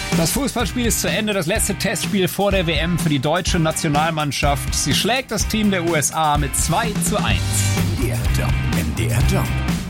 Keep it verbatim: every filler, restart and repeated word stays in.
Das Fußballspiel ist zu Ende, das letzte Testspiel vor der W M für die deutsche Nationalmannschaft. Sie schlägt das Team der U S A mit zwei zu eins. M D R Job. M D R Job.